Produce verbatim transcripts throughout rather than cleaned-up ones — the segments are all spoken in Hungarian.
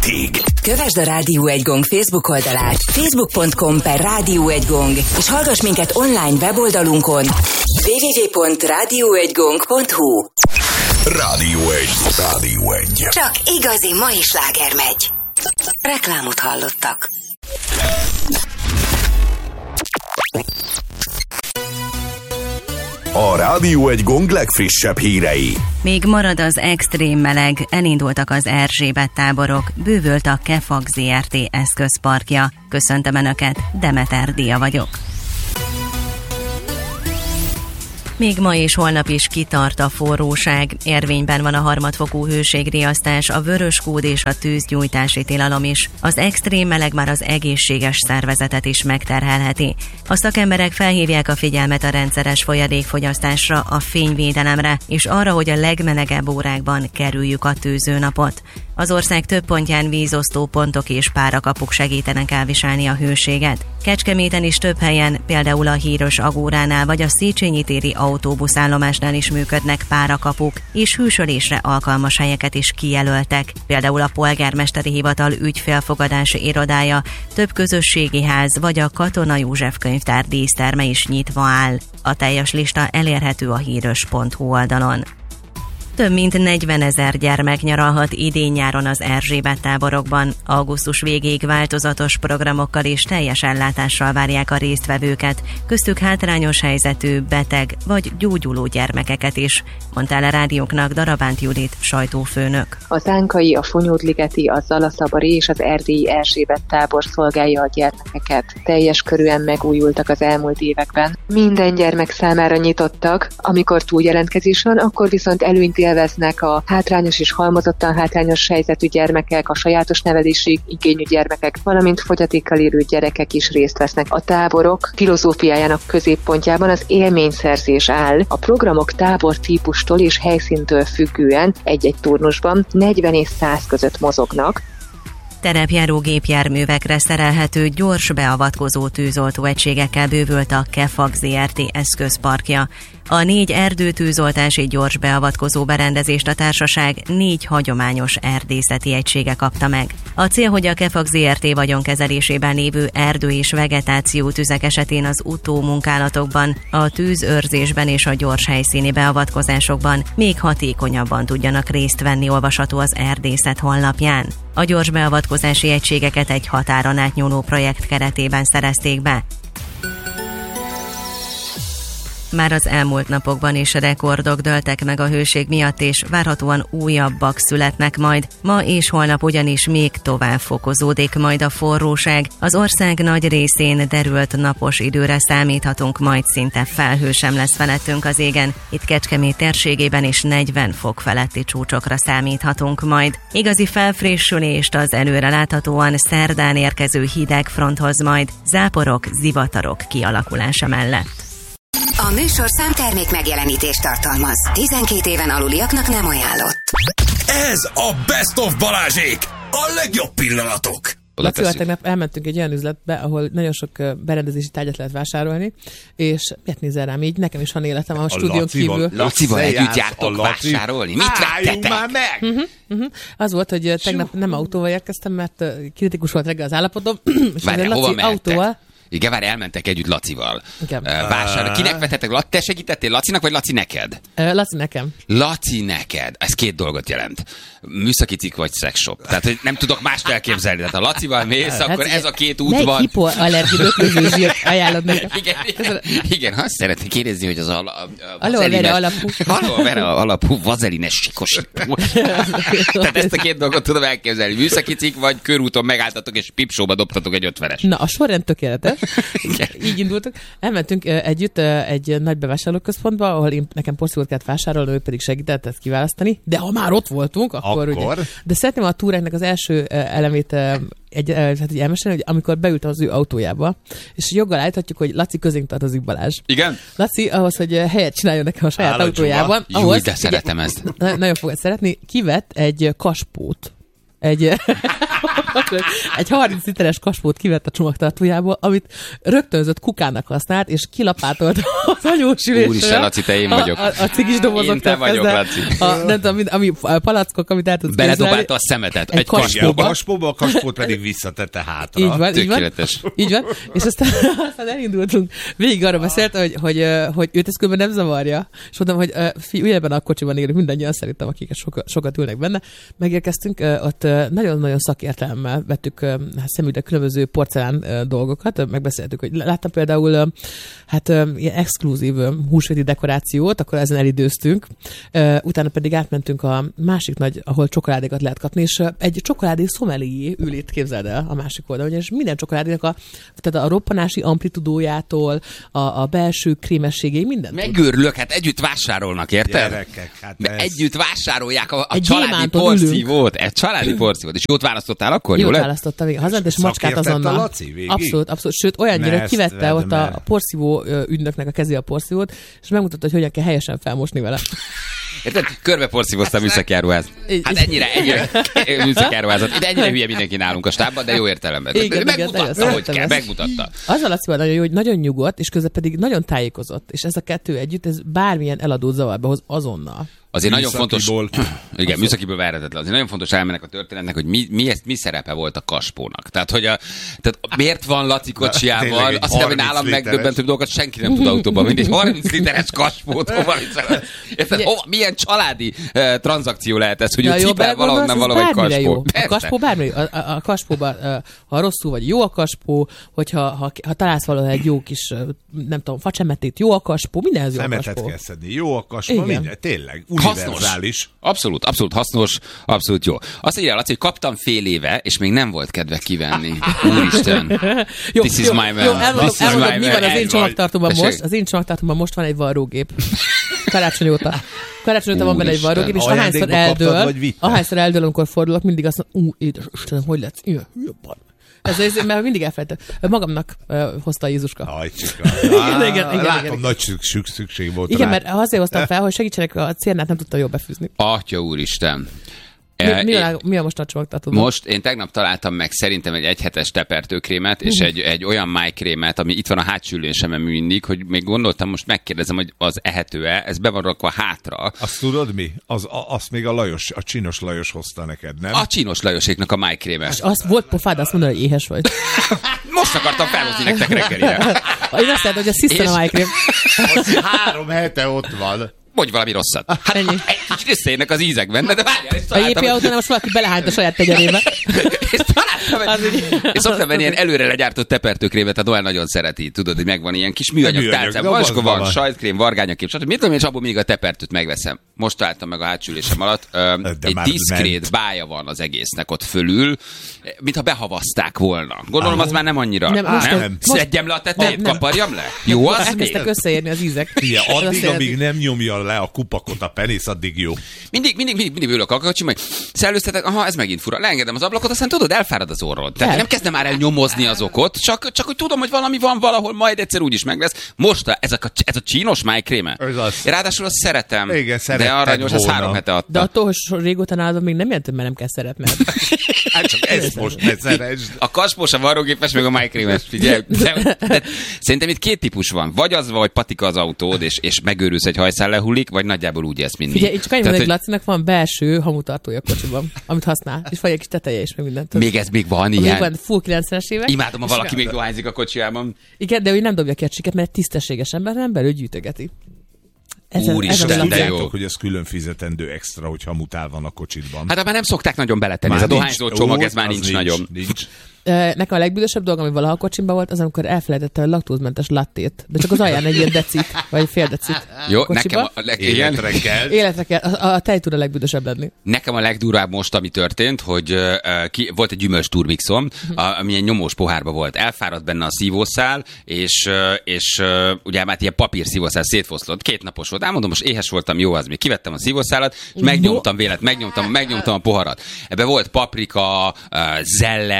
Tig. Kövesd a Rádió egy Gong Facebook oldalát, facebook pont com per Rádió egy Gong, és hallgass minket online weboldalunkon double-u double-u double-u pont rádió egy gong pont hu. Rádió egy. Rádió egy. Csak igazi mai sláger megy. Reklámot hallottak. A Rádió egy Gong legfrissebb hírei. Még marad az extrém meleg, elindultak az Erzsébet táborok, bővült a Kefag zé er té eszközparkja. Köszöntöm Önöket, Demeter Dia vagyok. Még ma és holnap is kitart a forróság. Érvényben van a harmadfokú hőségriasztás, a vöröskód és a tűzgyújtási tilalom is. Az extrém meleg már az egészséges szervezetet is megterhelheti. A szakemberek felhívják a figyelmet a rendszeres folyadékfogyasztásra, a fényvédelemre, és arra, hogy a legmelegebb órákban kerüljük a tűzőnapot. Az ország több pontján vízosztó pontok és párakapuk segítenek elviselni a hőséget. Kecskeméten is több helyen, például a Híros Agóránál vagy a Széchenyi téri autóbuszállomásnál is működnek párakapuk, és hűsölésre alkalmas helyeket is kijelöltek. Például a Polgármesteri Hivatal ügyfélfogadási irodája, több közösségi ház vagy a Katona József könyvtár díszterme is nyitva áll. A teljes lista elérhető a híros pont hu oldalon. Több mint negyvenezer gyermek nyaralhat idén-nyáron az Erzsébet táborokban. Augusztus végéig változatos programokkal és teljes ellátással várják a résztvevőket, köztük hátrányos helyzetű, beteg vagy gyógyuló gyermekeket is, mondta el a rádióknak Darabánt Judit, sajtófőnök. A Zánkai, a Fonyódligeti, a Zalaszabari és az erdélyi Erzsébet tábor szolgálja a gyermekeket. Teljes körűen megújultak az elmúlt években. Minden gyermek számára nyitottak, amikor túljelentkezés van, akkor viszont előnyt élveznek a hátrányos és halmozottan hátrányos helyzetű gyermekek, a sajátos nevelési igényű gyermekek, valamint fogyatékkal élő gyerekek is részt vesznek. A táborok filozófiájának középpontjában az élményszerzés áll. A programok tábor típustól és helyszíntől függően egy-egy turnusban negyven és száz között mozognak. Terepjáró gépjárművekre szerelhető gyors beavatkozó tűzoltó egységekkel bővült a Kefag zé er té eszközparkja. A négy erdőtűzoltási gyors beavatkozó berendezést a társaság négy hagyományos erdészeti egysége kapta meg. A cél, hogy a Kefag zé er té vagyonkezelésében lévő erdő és vegetáció tüzek esetén az utómunkálatokban, a tűzőrzésben és a gyors helyszíni beavatkozásokban még hatékonyabban tudjanak részt venni, olvasható az Erdészet honlapján. A gyors beavatkozási egységeket egy határon átnyúló projekt keretében szerezték be. Már az elmúlt napokban is rekordok dőltek meg a hőség miatt, és várhatóan újabbak születnek majd. Ma és holnap ugyanis még tovább fokozódik majd a forróság. Az ország nagy részén derült napos időre számíthatunk, majd szinte felhő sem lesz felettünk az égen. Itt Kecskemét térségében is negyven fok feletti csúcsokra számíthatunk majd. Igazi felfrissülést az előre láthatóan szerdán érkező hideg fronthoz majd, záporok, zivatarok kialakulása mellett. A műsorszám termék megjelenítést tartalmaz. tizenkét éven aluliaknak nem ajánlott. Ez a Best of Balázsék! A legjobb pillanatok! Lacival tegnap elmentünk egy olyan üzletbe, ahol nagyon sok berendezési tárgyat lehet vásárolni, és miért nézel rám így? Nekem is van életem a, a stúdión kívül. Lacival együtt jártok vásárolni? Mit vettetek? már meg! Uh-huh, uh-huh. Az volt, hogy tegnap nem autóval érkeztem, mert kritikus volt reggel az állapotom. Várjál, hova mehettek? Autóval. Igen, várj, elmentek együtt Lacival. Igen. Vásárolni. Kinek vettetek? Te segítettél Lacinak, vagy Laci neked? Laci nekem. Laci neked. Ez két dolgot jelent. Műszaki cikk vagy szexshop. Tehát, hogy nem tudok mást elképzelni. Tehát ha Lacival mész, hát, akkor ez a két út van. Melyik hipoallergi öklözőzsírt ajánlod nekem? Igen, igen, igen, azt szeretnék kérdezni, hogy az a, a, a aloe vera alapú. Aloe vera alapú vazelines sikosító. Tehát ezt a két dolgot tudom elképzelni. Műszaki cikk, vagy körúton megálltatok, és pipsóba dobtatok egy ötvenes. Na, a sorrend tökéletes. Így indultunk. Elmentünk együtt egy nagy bevásárlóközpontba, ahol én, nekem porszívót kellett vásárolni, ő pedig segített ezt kiválasztani. De ha már ott voltunk, akkor, akkor? Ugye. De szeretném a túráknak az első elemét egy, hát egy elmesélni, hogy amikor beült az ő autójába, és joggal állíthatjuk, hogy Laci közénk tartozik, Balázs. Igen? Laci ahhoz, hogy helyet csináljon nekem a saját Állacsúva. autójában. Jó, ahhoz, de szeretem ezt. Nagyon fogod szeretni. Kivett egy kaspót. egy, egy harminc literes kaspót kivett a csomagtartójából, amit rögtönzött kukának használt, és kilapátolt az anyósülésről. Úristen, Laci, te én vagyok. A, a, a cigis dobozok. Én te vagyok, Laci. A, nem tudom, ami, a palackok, amit el tudsz képzelni. Beledobálta a szemetet egy, egy kaspóba. A kaspóba, a kaspót pedig visszatette hátra. Így van, így van. Tökéletes. Így van. És aztán, aztán elindultunk. Végig arra beszélt, hogy, hogy, hogy őt ez különben nem zavarja. És mondtam, hogy fi, ugyebben a kocsiban élünk mindannyian, szerintem, akik sokat, sokat ülnek benne. Megérkeztünk, ott nagyon-nagyon szakértelemmel vettük szemügyre különböző porcelán dolgokat. Megbeszéltük, hogy láttam például hát ilyen exkluzív húsvéti dekorációt, akkor ezen elidőztünk. Utána pedig átmentünk a másik nagy, ahol csokoládékat lehet kapni, és egy csokoládé szomelié ül itt, képzeld el, a másik oldalon, és minden csokoládénak a, tehát a roppanási amplitudójától, a, a belső krémességéig, minden. Megőrülök, hát együtt vásárolnak, érted? Gyerekek, hát ez... Együtt vásárolják a, a Egy családi porszívót. Egy családi porszívót. És jót választottál akkor? Jót jól lett? választottam, igen. Hazant, és macskát azonnal. Laci, abszolút, abszolút. Sőt, olyannyira, hogy kivette ott a, a porszívó ügynöknek a kezé a porszívót, és megmutatta, hogy hogyan kell helyesen felmosni vele. Érted? Körbe porszívoztam műszakjáruház. Hát ennyire, ennyire műszakjáruházat. Itt ennyire hülye mindenki nálunk a stábban, de jó értelemben. Igen, megmutatta, igen, hogy kell, megmutatta. Az alatt szóval nagyon jó, hogy nagyon nyugodt, és közben pedig nagyon tájékozott. És ez a kettő együtt, ez bármilyen eladót zavarba hoz azonnal. Azért nagyon fontos, Műszakiból. igen, műszakiból verhetetlen. Azért nagyon fontos elmennek a történetnek, hogy mi, mi, ezt, mi szerepe volt a kaspónak. Tehát, hogy a, tehát miért van Laci kocsijával, azt hiszem, hogy nálam megdöbbentőbb dolgokat senki nem tud autóban vinni. Egy harminc literes kaspót, hova viszont. Érted? Hova, milyen családi uh, tranzakció lehet ez, hogy ő cipel valahonnan valamely kaspó. A kaspó bármi, a, a, a kaspóban, uh, ha rosszul vagy jó a kaspó, hogyha ha, ha találsz valahol egy jó kis, uh, nem tudom, facsemetét, jó a kaspó, mindenhez jó a kaspó. Szemetet kell szedni, jó a kaspó, minden, tényleg. Univerzális. Abszolút, abszolút hasznos, abszolút jó. Azt írja Laci, hogy kaptam fél éve, és még nem volt kedve kivenni. Úristen. Jó, This is jó, my man. jó, elmondom, This is elmondom my mi man. van az én csomagtartóban Tessék. most. Az én csomagtartóban most van egy varrógép. Karácsony óta. Karácsony óta van benne egy varrógép, és ahányszor eldől, ahányszor eldől, amikor fordulok, mindig azt mondom, ú, Istenem, hogy lesz? Ilyen, jobban. Ez az, mert mindig elfelejtem. Magamnak uh, hozta a Jézuska. Ajcsika. igen, igen, igen, Látom, igen. nagy szükség, szükség volt Igen, rá. mert azért hoztam fel, hogy segítsenek, a cérnát nem tudta jól befűzni. Atya úristen. Mi, mi, a, mi a most a csomagtartóban? Most én tegnap találtam meg szerintem egy egyhetes tepertőkrémet, és egy, egy olyan májkrémet, ami itt van a hátsülésemen mindig, hogy még gondoltam, most megkérdezem, hogy az ehető-e, ez be van rakva hátra. Azt tudod mi? Az, a, azt még a Lajos, a Csinos Lajos hozta neked, nem? A Csinos Lajoséknak a májkréme. És azt volt pofád azt mondani, hogy éhes vagy. Most akartam felhozni nektek reggelire. Én azt mondtam, hogy a sziszten a májkrém. Az három hete ott van. Mondj valami rosszat. Hát Ennyi. egy kicsit összeérnek az ízek benne, de várjál, és A jé pé találtam. autónál most valaki belehányt a saját tegyerébe. És találtam egy... És szoktam venni ilyen előre legyártott tepertőkrémet, tehát olyan nagyon szereti, tudod, hogy megvan ilyen kis műanyag Műanyag, tálcám. dobozban Vaskó van, van. sajtkrém, vargányakém, stb. Mit tudom én, és abból még a tepertőt megveszem. Most találtam meg a hátsülésem alatt. Öm, egy már diszkrét ment. bája van az egésznek ott fölül, mintha behavazták volna. Gondolom, az már nem annyira. Nem, most nem? nem. Szedjem le a tetejét, Nem, nem. kaparjam le? Jó az még? Elkezdtek összeérni az ízek. Ugye, Ez azt addig, jelenti- amíg nem nyomja le a kupakot a penész, addig jó. Mindig, mindig, mindig, mindig ülök a kocsim, hogy szellőztetek, aha, ez megint fura. Leengedem az ablakot, aztán tudod, elfárad az orrod. Tehát El. nem kezdem már el nyomozni az okot, csak, csak hogy tudom, hogy valami van valahol, majd egyszer úgyis meg lesz. Most a, ez, a, ez a csínos májkréme. Ez az. Ráadásul azt szeretem. Igen, de szeretted aranyos, ez volna. három hete adta. De attól, hogy so- régóta nálad még nem jelent, mert nem kell szeretned. Hát csak ezt most ne szeresd. A kaspós, a varrógépes, meg a májkrémes, figyelj. De, de, szerintem itt két típus van. Vagy az, vagy patika az autód, és, és megőrülsz, egy hajszál lehullik, vagy nagyjából úgy ezt mindig. Figyelj, én csak annyit Tehát, mondom, hogy hogy Lacinak van belső hamutartója a kocsiban, amit használ, és vagy egy kis teteje is, meg mindent. még ez még van Még ilyen. van full kilencvenes évek. Imádom, ha valaki még dohányzik a kocsijában. Igen, de ő nem dobja ki a csiket, mert egy tisztességes ember nem belül gyűjtögeti. Ez a- Úristen, ez a de Laci. jó. Tudjátok, hogy ez külön fizetendő extra, hogyha mutál van a kocsitban. Hát abban nem szokták nagyon beletenni. Ez a dohányzó nincs. csomag, Ó, ez már az nincs nagyon. Nincs. Ö, Nekem a legbüdösebb dolog, ami valaha a kocsimban volt, az amikor elfelejtette a laktózmentes lattét. De csak az alján egy ilyen decit, vagy fél decit. Jó, kocsiba. nekem a, leg, igen, Életre kell. Életre kell. A, a tej tud a legbüdösebb lenni. nekem a legdurvább most, ami történt, hogy uh, ki, volt egy gyümölcs turmixom, a- ami egy nyomós pohárba volt. Elfáradt benne a szívószál, és, uh, és uh, ugye már ilyen papír szívószál szétfoszlott. Két napos volt. Elmondom, most éhes voltam, jó az még. Kivettem a szívószálat, és megnyomtam vélet, megnyomtam, megnyomtam a poharat. Ebbe volt paprika, uh, zeller, stb.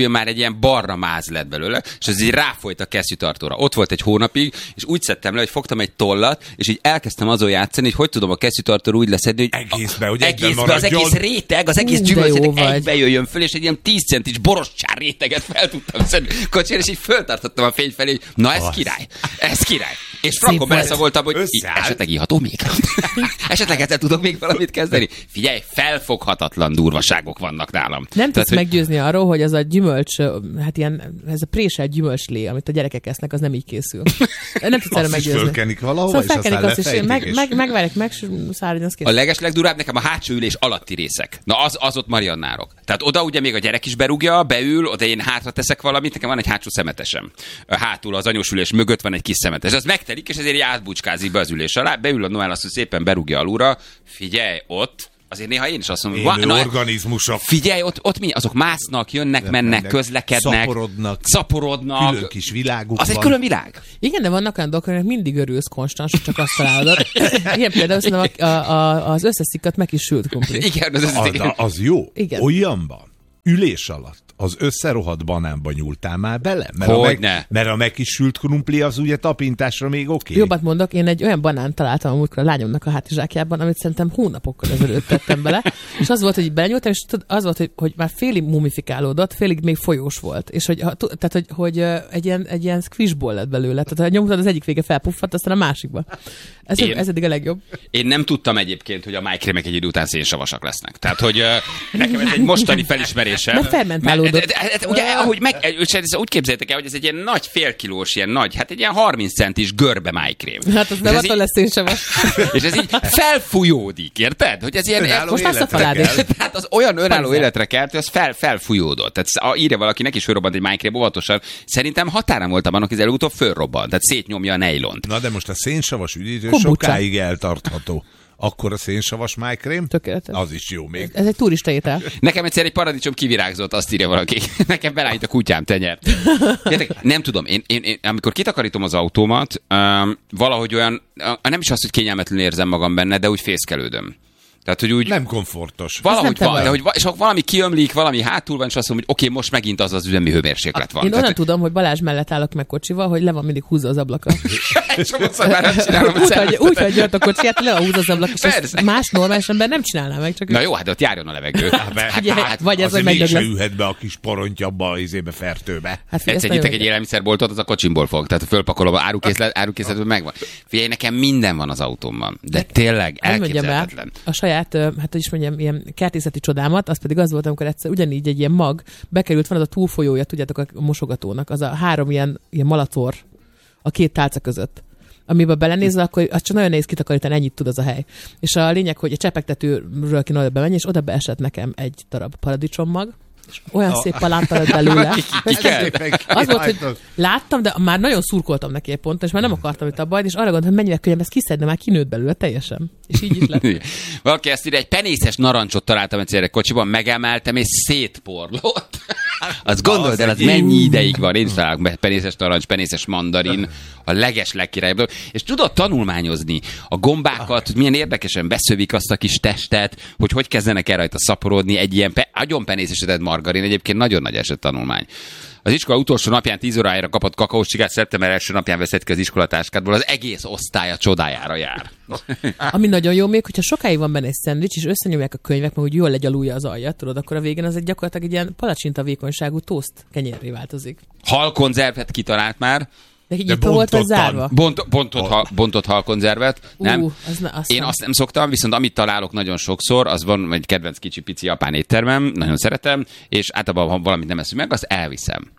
előjön, már egy ilyen barna máz lett belőle, és ez így ráfolyt a kesztyűtartóra. Ott volt egy hónapig, és úgy szedtem le, hogy fogtam egy tollat, és így elkezdtem azon játszani, hogy hogy tudom a kesztyűtartóra úgy leszedni, hogy egészbe, hogy egészbe az egész réteg, az egész gyümölcsréteg egybe jöjjön föl, és egy ilyen tíz centis borostyár réteget fel tudtam szedni kocsira, és így föltartottam a fény felé, hogy na ez király, ez király. És frankon beleszagoltam, hogy Összeállt. esetleg iható még? Esetleg ezzel tudok még valamit kezdeni? Figyelj, felfoghatatlan durvaságok vannak nálam. Nem tudsz hogy... meggyőzni arról, hogy az a gyümölcs, hát ilyen, ez a préselt gyümölcslé, amit a gyerekek esznek, az nem így készül. Nem tudsz erről meggyőzni. Fölkenik valahova, szóval és felkenik aztán azt is, lefejtik, meg, és... meg, megvárják, meg, szállítani, az kész. A legeslegdurább nekem a hátsó ülés alatti részek. Na az, az ott mariannárok. Tehát oda ugye még a gyerek is berúgja, beül, oda én hátra teszek valamit, nekem van egy hátsó szemetesem. Hátul az anyós ülés mögött van egy kis szemetes. Az megtelik, és ezért átbucskázik be az ülés alá, beül a Noel, azt, hogy szépen berúgja alulra. Figyelj, ott azért néha én is azt mondom, élő na, organizmusok. Figyelj, ott, ott mi? Azok másznak, jönnek, Nem mennek, mennek, közlekednek. Szaporodnak. Szaporodnak. Külön kis világuk Az van. egy külön világ. Igen, de vannak olyan dolgok, aminek mindig örülsz konstans, hogy csak azt találod. Igen, például szerintem a, a, a, az összeszikkat meg is sült krumpli. Igen, az, az, Az, az jó. Igen. Olyanban, ülés alatt az összerohadt banánba nyúltál már bele? Mert, a Hogyne. meg, mert a megkisült krumpli az ugye tapintásra még oké. Okay. Jobbat mondok, én egy olyan banánt találtam amúgykor a lányomnak a hátizsákjában, amit szerintem hónapokkal ezelőtt tettem bele, és az volt, hogy így belenyúltam, és tudod, az volt, hogy, hogy már félig mumifikálódott, félig még folyós volt, és hogy, ha, tehát, hogy, hogy egy, ilyen, egy ilyen squishball lett belőle, tehát ha nyomtad, az egyik vége felpuffadt, aztán a másikba. Ez, Én- ez eddig a legjobb. Én nem tudtam egyébként, hogy a májkrémek egy idő után szénsavasak lesznek. Tehát, hogy uh, nekem ez egy mostani felismerésem. Mert fermentálódott. Mert, de- de- de- ugye, ahogy meg, úgy képzeljétek el, hogy ez egy ilyen nagy félkilós, ilyen nagy, hát egy ilyen harminc centis görbe májkrém. Hát az És nem ez attól így- lesz szénsavas. És ez így felfújódik, érted? Hogy ez ilyen... Önálló most lesz a életre falád is. kell. Tehát az olyan önálló Persze. életre kelt, hogy az fel, felfújódott. Tehát a, írja valaki, neki is fölrobbant egy májkrém óvatosan. Szerintem határán voltam annak, hogy előutóbb fölrobbant. Tehát szétnyomja a nejlont. Na de most a szénsavas üdítő Kombucha. sokáig eltartható. Akkor a szénsavas májkrém, Tökéletes. az is jó még. Ez egy turista étel. Nekem egyszer egy paradicsom kivirágzott, azt írja valaki. Nekem belállít a kutyám tenyert. Értek, nem tudom, én, én, én amikor kitakarítom az autómat, um, valahogy olyan, uh, nem is azt, hogy kényelmetlenül érzem magam benne, de úgy fészkelődöm. Tehát, hogy úgy Nem komfortos. valahogy nem te van, vagy. de hogy va- és ha valami kiömlik, valami hátul van, és azt mondom, hogy oké, okay, most megint az az üzemi hőmérséklet van. Én onnan Tehát, tudom, hogy Balázs mellett állok meg kocsival, hogy le van mindig húzva az ablaka. Csomószor már nem csinálom, hogy Úgy hagyja, szeretem. úgy hagyja a kocsiját, le van húzva az ablak, és Persze. ezt más normális ember nem csinálná meg. Csak Na jó, hát de ott járjon a levegő. Hát, Figyelj, hát, vagy ez, hogy Azért megy mégse lesz. ülhet be a kis porontjabba az izébe fertőbe. Hát figyelj, ezt egyszer nagyon nyitok egy élelmiszerboltot, az a kocsimból fog. Tehát fölpakolom, a árukészlet, árukészletben megvan. Figyelj, nekem minden van az autómban. De tényleg Hogy mondjam el, elképzelhetetlen. a saját, ö, hát hogy is mondjam, ilyen kertészeti csodámat, az pedig az volt, amikor egyszer ugyanígy egy ilyen mag bekerült, van az a túlfolyója, tudjátok, a mosogatónak, az a három ilyen, ilyen malacor a két tálca között. Amiben belenézel, akkor az csak nagyon nehéz kitakarítani, ennyit tud az a hely. És a lényeg, hogy a csepegtetőről kéne oda bemenni, és oda beesett nekem egy darab paradicsommag, és olyan szép palánta lett belőle. Ki kell? Az volt, hogy láttam, de már nagyon szurkoltam neki egy ponton, és már nem akartam itt a bajt, és arra gondoltam, hogy mennyivel könnyebb ezt kiszedni, már kinőtt belőle teljesen. És így is lett. Valaki ezt írja, egy penészes narancsot találtam egyszer egy kocsiban, megemeltem és szétporlott. Azt gondold el, az mennyi ideig van. Én is találok penészes narancs, penészes mandarin, a leges legkirályabb dolog. És tudod tanulmányozni a gombákat, hogy milyen érdekesen beszövik azt a kis testet, hogy hogy kezdenek el rajta szaporodni egy ilyen pe- agyon penészesedett margarin. Egyébként nagyon nagy eset tanulmány. Az iskola utolsó napján tíz órájára kapott kakaós csigát, szeptember első napján veszett ki az iskolatáskádból, az egész osztálya csodájára jár. Ami nagyon jó még, hogyha sokáig van benne egy szendvics, és összenyomják a könyvek, meg hogy jól legyalulja az aljat, tudod, akkor a végén az egy gyakorlatilag egy ilyen palacsinta vékonyságú toszt kenyérré változik. Halkonzervet kitalált már, De így De itt volt vagy bontottan. zárva. Bont, bontott, ha, bontott halkonzervet, nem? Ú, az ne- azt Én nem. azt nem szoktam, viszont amit találok nagyon sokszor, az van egy kedvenc kicsi pici japán éttermem, nagyon szeretem, és általában, ha valamit nem eszünk meg, azt elviszem.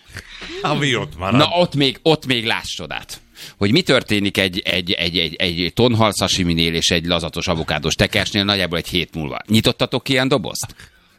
Ami ott marad. Na ott még, ott még láss csodát. Hogy mi történik egy, egy, egy, egy, egy tonhal sashiminél és egy lazatos avokádós tekersnél nagyjából egy hét múlva. Nyitottatok ki ilyen dobozt?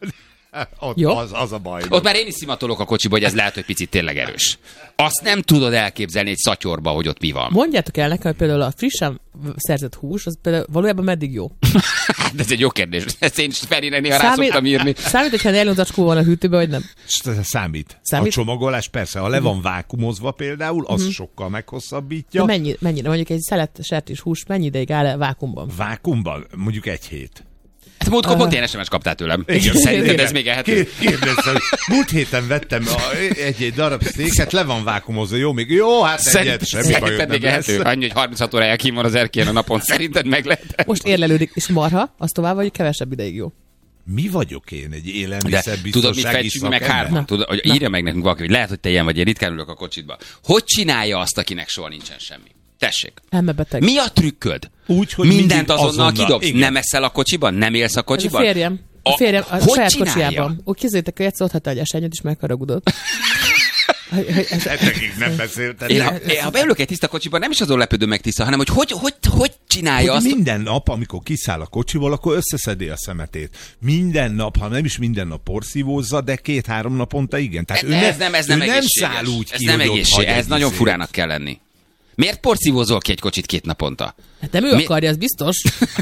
Ott Jó. az, az a baj. Ott már én is szimatolok a kocsiba, hogy ez lehet, hogy picit tényleg erős. Azt nem tudod elképzelni egy szatyorba, hogy ott mi van. Mondjátok el nekem, hogy például a frissen szerzett hús, az például valójában meddig jó? Hát ez egy jó kérdés. Ezt én is Ferinek néha rá szoktam írni. számít, hogyha nylon zacskó van a hűtőben, vagy nem? Számít. Számít? A csomagolás persze, ha le van vákumozva például, az sokkal meghosszabbítja. De mennyi, mennyire? Mondjuk egy szelet sertés hús mennyi ideig áll vákumban? Vákumban mondjuk egy hét. Hát múltkor pont ilyen es em es kaptál tőlem. Igen, szerinted ez még ehető? Kérdeztem, múlt héten vettem egy-egy darab széket, le van vákumozva, jó, még jó, hát egyet, semmi bajod még ehető. Annyi, hogy harminchat órája kín van az erkélyen a napon, szerinted meg lehet? Most érlelődik, és marha, az tovább, hogy kevesebb ideig jó. Mi vagyok én, egy élelmiszerbiztonsági tudod, mit fejtsünk meg hárman? Tudod, hogy írja meg nekünk valaki, hogy lehet, hogy te ilyen vagy, én ritkán ülök a kocsitba. Hogy csinálja azt, akinek soha nincsen semmi? Tessék. Elmebeteg. Mi a trükköd? Úgy, hogy mindent azonnal, azonnal kidobsz. Igen. Nem eszel a kocsiban? Nem élsz a kocsiban? Ez a férjem. A, a férjem a saját csinálja? kocsijában. Úgy kézzétek, hogy egyszer ott hagyta egy esenyőt, és megharagudott. Hetekig nem beszéltem. Én, ha, én, ha beülök egy tiszta kocsiban, nem is azon lepődöm meg tiszta, hanem hogy hogy, hogy, hogy csinálja hogy azt. Minden nap, amikor kiszáll a kocsiból, akkor összeszedi a szemetét. Minden nap, ha nem is minden nap porszívózza, de két-három naponta igen. Tehát de, ő de ne, ez nem, ez nem, nem egészséges. száll úgy ez ki, nem hogy egészséges. Ez egy nagyon izé. furának kell lenni. Miért porszívózol ki egy kocsit két naponta? Hát nem ő Mi... akarja, az biztos.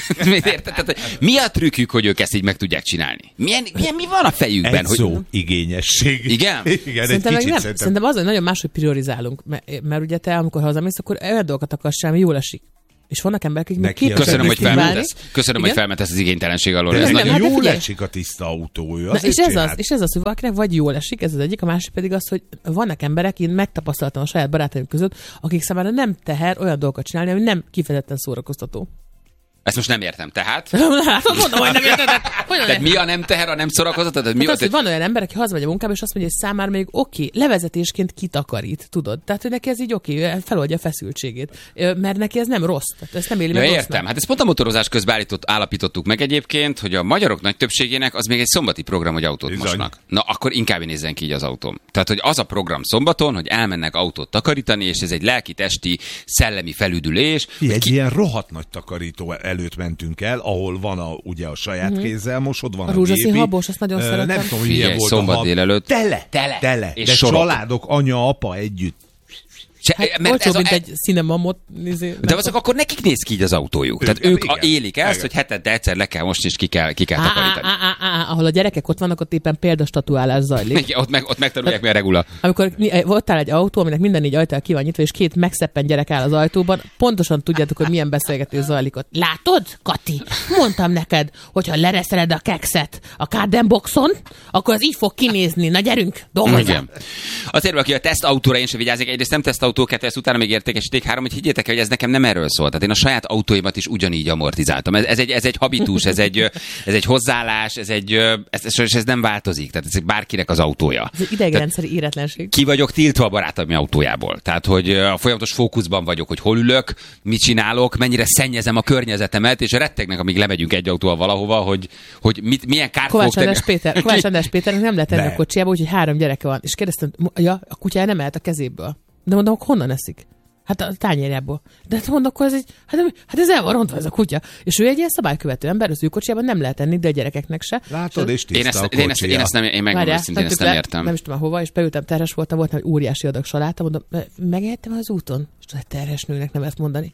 Érted? Mi a trükkük, hogy ők ezt így meg tudják csinálni? Milyen, milyen, mi van a fejükben? Egy hogy... szó, igényesség. Igen? Igen, szerintem, egy nem, szerintem. szerintem az, hogy nagyon máshogy priorizálunk, mert, mert ugye te, amikor hazamész, akkor olyan dolgokat akarsz sem, jól esik. És vannak emberek, akik még képesek Köszönöm, hogy felmentesz. Köszönöm, igen? hogy felmentesz az igénytelenség alól. De Ez nem, nagyon nem, hát jól figyelj. esik a tiszta autója. Na, és, ez az, és ez az, hogy valakinek vagy jól esik, ez az egyik, a másik pedig az, hogy vannak emberek, én megtapasztaltam a saját barátaim között, akik számára nem teher olyan dolgokat csinálni, ami nem kifejezetten szórakoztató. Ezt most nem értem. Tehát? Hát, mondom, hogy nem érted. Tehát mi a nem teher, a nem szórakoztató? Tehát mi hát az, az, hogy van olyan ember, aki hazamegy a munkába, és azt mondja, hogy számára még oké, okay, levezetésként kitakarít, tudod? Tehát, hogy neki ez így oké, okay, feloldja a feszültségét. Mert neki ez nem rossz. Tehát ezt nem éli ja, meg értem. rossznak. Hát ezt pont a motorozás közben állított, állapítottuk meg egyébként, hogy a magyarok nagy többségének az még egy szombati program, hogy autót Bizony. mosnak. Na, akkor inkább nézzen ki így az autóm. Tehát, hogy az a program szombaton, hogy elmennek autót takarítani, és ez egy lelki, testi, szellemi felüdülés. Egy Ki... ilyen rohadt nagy takarító előtt mentünk el, ahol van a, ugye a saját mm-hmm. kézzel mosod, van A a, rózsaszín gépi. habos, azt nagyon Ö, szeretem. Nem tudom, hogy Figyelj, milyen volt szombat a hab. délelőtt. Tele, Tele. tele. És De sorok. családok, anya, apa együtt. Se, Hát mert olcsó, ez a, mint egy cinemamot. Nézé, de azok akkor nekik néz ki így az autójuk. Tehát Igen, ők igen. a, élik ezt, Igen. hogy hetente egyszer le kell most, és ki kell, ki kell Á, á, takarítani. á, á, á, ahol a gyerekek ott vannak, ott éppen példastatuálás zajlik. Igen, ott, meg, ott megtanulják, mi a regula. Amikor ott áll egy autó, aminek minden négy ajtaja ki van nyitva, és két megszeppen gyerek áll az ajtóban, pontosan tudjátok, hogy milyen beszélgetés zajlik ott. Látod, Kati? Mondtam neked, hogyha lereszeled a kekszet a kárdenboxon, akkor az így fog kinézni. Na gyerünk, dolgozzunk. Igen. Azért valaki a tesztautóra én sem vigyázik, egyrészt nem tesztautó, kettő, ezt utána még értékesíték, három, hogy higgyétek el, hogy ez nekem nem erről szól. Tehát én a saját autóimat is ugyanígy amortizáltam. Ez, ez, egy, ez egy habitus, ez egy, ez egy hozzáállás, ez, egy, ez, ez, ez nem változik. Tehát ez bárkinek az autója. Ez egy idegrendszeri éretlenség. Ki vagyok tiltva a barátom autójából. Tehát, hogy a folyamatos fókuszban vagyok, hogy hol ülök, mit csinálok, mennyire szennyezem a környezetemet, és rettegnek, amíg lemegyünk egy autóval valahova, hogy, hogy mit, milyen kárt Kovács fogok András Péter, Kovács András Péternek nem lehet tenni De. a kocsiába, úgyhogy három gyereke van. És kérdeztem, ja, a kutyája nem ehet a kezéből. De mondom, honnan eszik? Hát a tányérjából. De hát mondom, akkor ez egy, hát, nem, hát ez el van rontva ez a kutya. És ő egy ilyen szabálykövető ember, az ő kocsijában nem lehet enni, de a gyerekeknek se. Látod, és Én tiszta ezt, a én ezt, én ezt nem, én megmondom, Várjál, szintén ezt tettük nem le, értem. Nem is tudom hova, és beültem, terhes voltam, voltam egy óriási adag saláta, mondom, megehettem az úton? És tudod, terhes nőnek nem ezt mondani.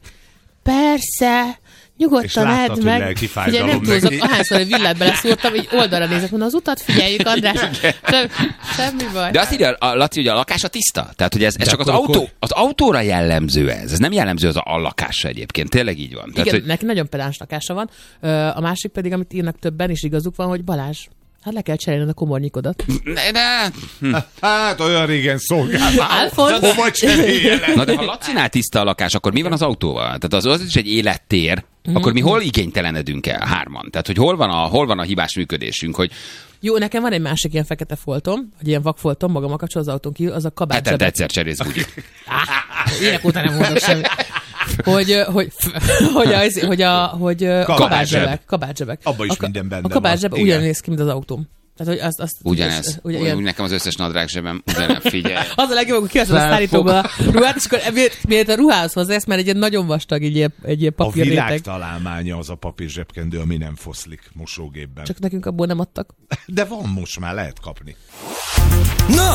Persze, És nyugodtan láttad, edd hogy meg. lelki Figyelj, fájdalom nem túlzott, neki. ahányszor egy villát beleszúrtam, így oldalra nézek, mondom, az utat figyeljük, András. Sem, semmi baj. De azt írja a Laci, hogy a lakása tiszta. Tehát, hogy ez, ez De csak az, akkor- autó, az autóra jellemző ez. Ez nem jellemző az a, a lakásra egyébként. Tényleg így van. Tehát, Igen, hogy... neki nagyon pedáns lakása van. Ö, A másik pedig, amit írnak többen, és igazuk van, hogy Balázs, hát le kell cserélned a komornyikodat. Ne, ne. Hm. Hát olyan régen szolgáltál. Alfons. Hova cseréljelek? Na de ha Lacinál tiszta a lakás, akkor mi van az autóval? Tehát az, az is egy élettér. Akkor mi hol igénytelenedünk el hárman? Tehát, hogy hol van a, hol van a hibás működésünk, hogy Jó, nekem van egy másik ilyen fekete foltom, vagy ilyen vakfoltom, magam a kapcsol az autón kívül, az a kabát hetente zsebek. egyszer cserélsz bugyit. Évek óta nem mondok semmit. Hogy, hogy, hogy, az, hogy, a, hogy kabátzsebek. Kabátzsebek. Abba is A- minden benne A kabátzseb van. ugyan Igen. néz ki, mint az autóm. Tehát, hogy azt, azt, Ugyanez. és- Ugye, ugye, úgy nekem az összes nadrág zsebem. Ugyanez, figyelj. az a legjobb, hogy kiveszed a sztárítóból a ruhát, és akkor miért a ruhához hozzász, mert egy ilyen nagyon vastag, egy ilyen, egy ilyen A papírréteg. világ találmánya az a papír zsebkendő, ami nem foszlik mosógépben. Csak nekünk abból nem adtak. De van most már, lehet kapni. Na,